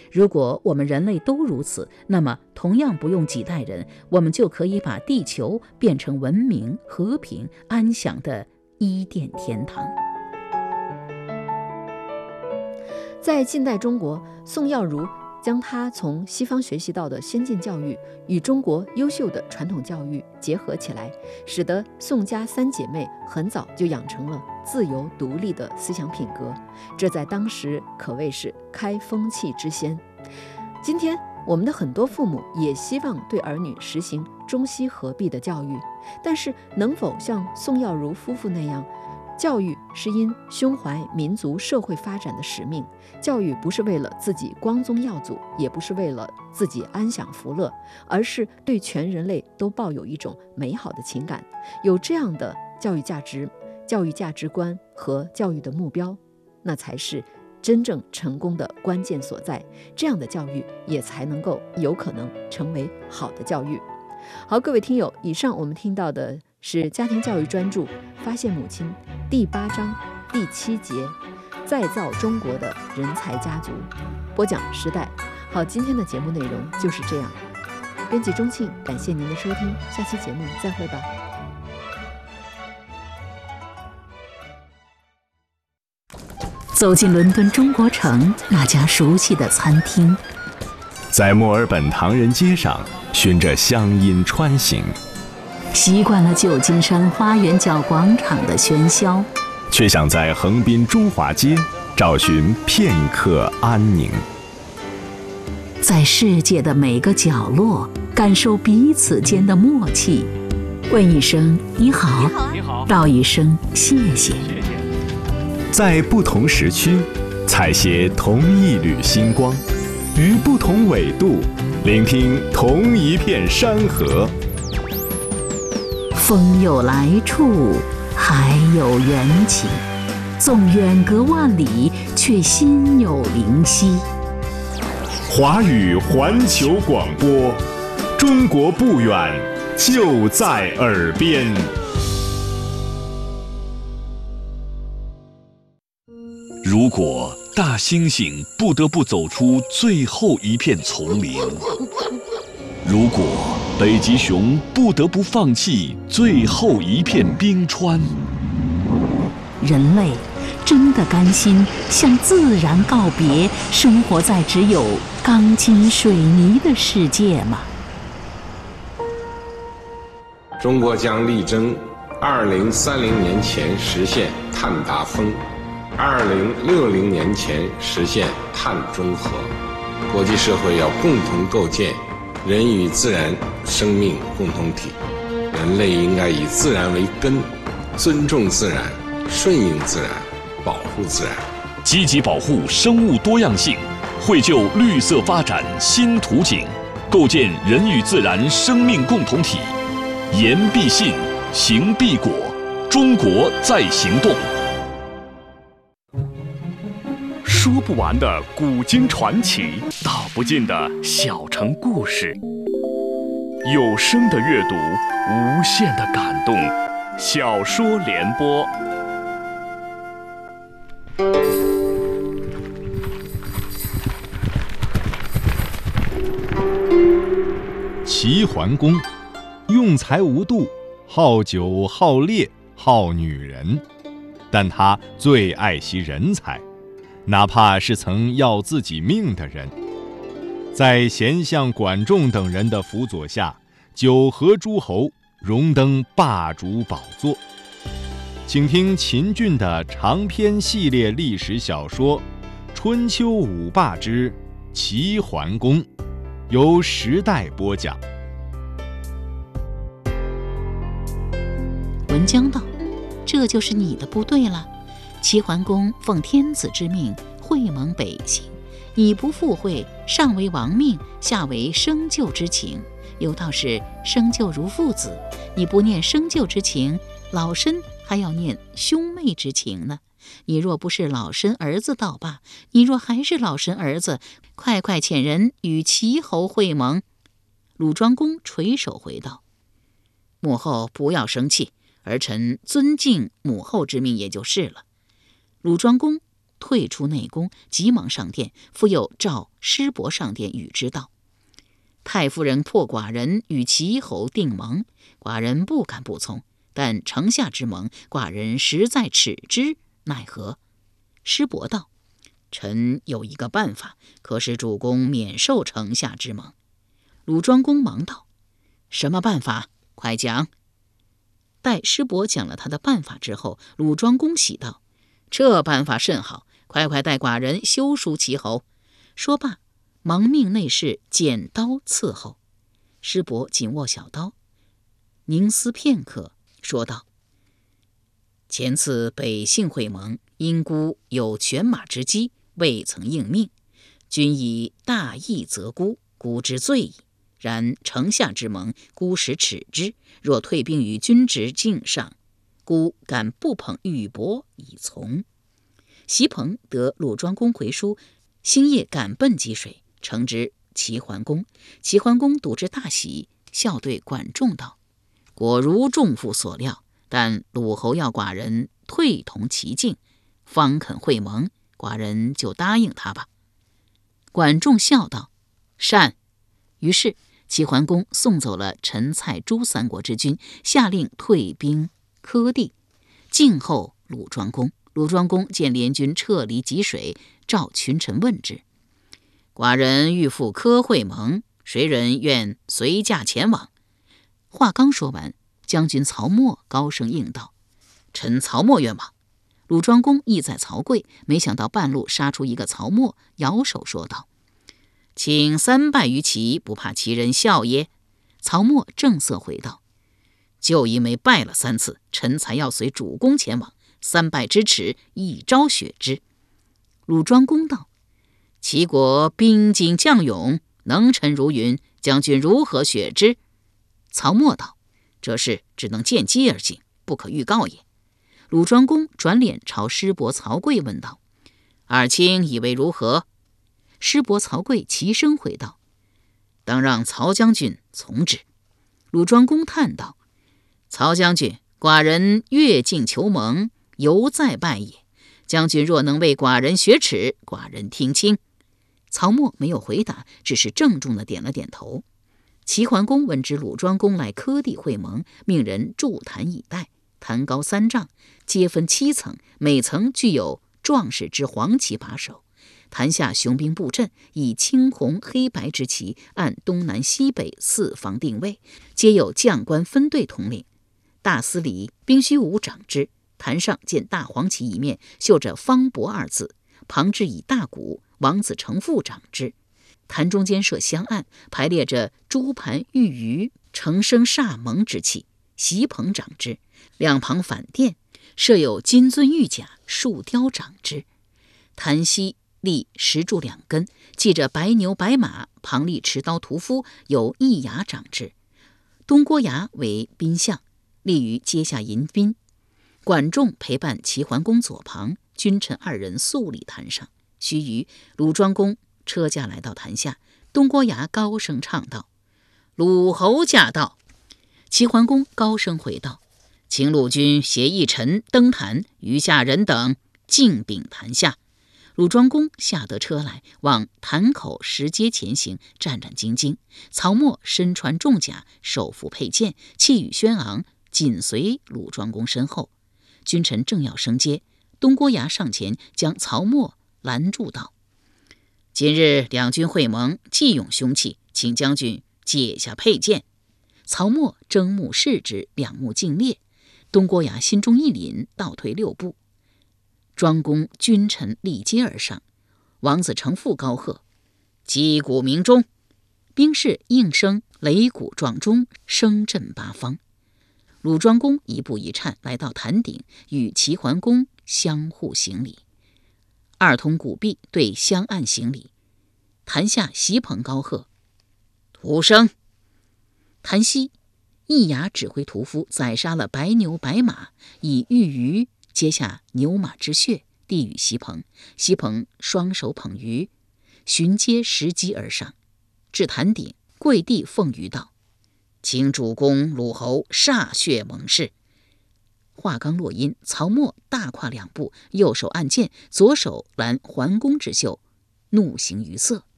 如果我们人类都如此，那么同样不用几代人，我们就可以把地球变成文明、和平、安详的伊甸天堂。 在近代中国，宋耀儒将他从西方学习到的先进教育与中国优秀的传统教育结合起来，使得宋家三姐妹很早就养成了自由独立的思想品格，这在当时可谓是开风气之先。今天我们的很多父母也希望对儿女实行中西合璧的教育，但是能否像宋耀儒夫妇那样，教育是因胸怀民族社会发展的使命，教育不是为了自己光宗耀祖，也不是为了自己安享福乐，而是对全人类都抱有一种美好的情感，有这样的教育价值观和教育的目标，那才是真正成功的关键所在，这样的教育也才能够有可能成为好的教育。好，各位听友，以上我们听到的是家庭教育专著《发现母亲》第8章第7节，再造中国的人才家族，播讲时代。好，今天的节目内容就是这样。编辑钟庆，感谢您的收听，下期节目再会吧。 走进伦敦中国城那家熟悉的餐厅， 在墨尔本唐人街上循着乡音穿行， 习惯了旧金山花园角广场的喧嚣， 却想在横滨中华街找寻片刻安宁。 在世界的每个角落感受彼此间的默契，问一声你好，道一声谢谢。 在不同时区采撷同一缕星光，于不同纬度聆听同一片山河。 风有来处，海有缘起，纵远隔万里，却心有灵犀。 华语环球广播，中国不远，就在耳边。 如果大猩猩不得不走出最后一片丛林，如果北极熊不得不放弃最后一片冰川， 人类真的甘心向自然告别，生活在只有钢筋水泥的世界吗？ 中国将力争2030年前实现碳达峰，2060年前实现碳中和。国际社会要共同构建人与自然生命共同体，人类应该以自然为根，尊重自然，顺应自然，保护自然， 积极保护生物多样性，绘就绿色发展新图景，构建人与自然生命共同体。言必信，行必果，中国在行动。说不完的古今传奇，道不尽的小城故事，有声的阅读，无限的感动。小说联播。 齐桓公用才无度，好酒好猎好女人，但他最爱惜人才，哪怕是曾要自己命的人。在贤相管仲等人的辅佐下，9合诸侯，荣登霸主宝座。请听秦俊的长篇系列历史小说《春秋五霸之齐桓公》，由时代播讲。 文姜道：“这就是你的部队了。齐桓公奉天子之命会盟北行，你不赴会，上为王命，下为生救之情。有道是生救如父子，你不念生救之情，老身还要念兄妹之情呢。你若不是老身儿子倒罢，你若还是老身儿子，快快遣人与齐侯会盟。”鲁庄公垂手回道：“母后不要生气，儿臣尊敬母后之命也就是了。”鲁庄公退出内宫，急忙上殿，复又召师伯上殿与之道：太夫人迫寡人与齐侯订盟，寡人不敢不从，但城下之盟，寡人实在耻之，奈何？师伯道：臣有一个办法，可使主公免受城下之盟。鲁庄公忙道：什么办法？快讲。待师伯讲了他的办法之后，鲁庄公喜道：这办法甚好，快快带寡人修书齐侯。说罢，忙命内侍剪刀伺候。师伯紧握小刀，凝思片刻，说道：前次北杏会盟，因孤有犬马之机，未曾应命，君以大义责孤，孤之罪矣。然城下之盟，孤实耻之，若退兵于君职境上，孤敢不捧玉帛以从。席鹏得鲁庄公回书，星夜赶奔济水，呈之齐桓公。齐桓公睹之大喜，笑对管仲道：果如仲父所料，但鲁侯要寡人退同齐境，方肯会盟，寡人就答应他吧。管仲笑道：善。于是齐桓公送走了陈、蔡、朱三国之君，下令退兵柯地，静候鲁庄公。鲁庄公见联军撤离济水，召群臣问之：寡人欲赴柯会盟，谁人愿随驾前往？话刚说完，将军曹沫高声应道：臣曹沫愿往。鲁庄公意在曹刿，没想到半路杀出一个曹沫，摇手说道：请3拜于齐，不怕齐人笑耶？曹沫正色回道：就因为拜了3次，臣才要随主公前往，3拜之耻，一朝雪之。鲁庄公道：齐国兵精将勇，能臣如云，将军如何雪之？曹沫道：这事只能见机而行，不可预告也。鲁庄公转脸朝师伯曹刿问道：二卿以为如何？师伯曹刿齐声回道：当让曹将军从之。鲁庄公叹道：曹将军，寡人越境求盟，犹在拜也。将军若能为寡人雪耻，寡人听清。曹沫没有回答，只是郑重地点了点头。齐桓公闻知鲁庄公来柯地会盟，命人筑坛以待，坛高3丈，皆分7层，每层具有壮士之黄旗把守。坛下雄兵布阵，以青红黑白之旗按东南西北4方定位，皆有将官分队统领。大司礼兵须武掌之，坛上见大黄旗一面，绣着方伯2字，旁置以大鼓，王子成父掌之。坛中间设香案，排列着珠盘玉鱼，成生煞蒙之气，席棚掌之。两旁反殿设有金樽玉甲，树雕掌之。坛西立石柱2根，系着白牛白马，旁立持刀屠夫，有一牙掌之。东郭牙为宾相，立于阶下迎宾。管仲陪伴齐桓公左旁，君臣2人肃立坛上。须臾，鲁庄公车驾来到坛下，东郭牙高声唱道：鲁侯驾到。齐桓公高声回道：请鲁君携一臣登坛，余下人等敬禀坛下。鲁庄公下得车来，往坛口石阶前行，战战兢兢。曹沫身穿重甲，手扶佩剑，气宇轩昂，紧随鲁庄公身后。君臣正要升阶，东郭牙上前将曹沫拦住道：今日两军会盟，既勇凶气，请将军解下佩剑。曹沫睁目视之，两目尽裂。东郭牙心中一凛，倒退6步。庄公君臣立阶而上，王子成父高喝：击鼓鸣钟！兵士应声擂鼓撞钟，声震8方。鲁庄公一步一颤来到坛顶，与齐桓公相互行礼。2同鼓壁对相按行礼。坛下席棚高喝：徒生！坛西一牙指挥屠夫宰杀了白牛白马，以玉鱼接下牛马之血，递与席棚。席棚双手捧鱼，循阶拾击而上，至坛顶，跪地奉鱼道：请主公鲁侯歃血盟誓。 画钢落阴，曹沫大跨两步，右手按剑，左手揽桓公之袖，怒形于色。